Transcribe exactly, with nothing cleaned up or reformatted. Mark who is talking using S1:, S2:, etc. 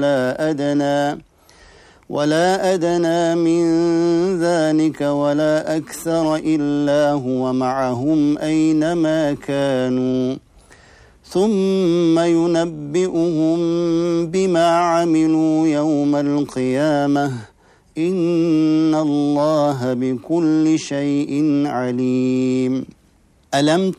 S1: ولا أدنى ولا أدنى من ذلك ولا أكثر إلا هو معهم أينما كانوا ثم ينبئهم بما عملوا يوم القيامة إن الله بكل شيء عليم. ألم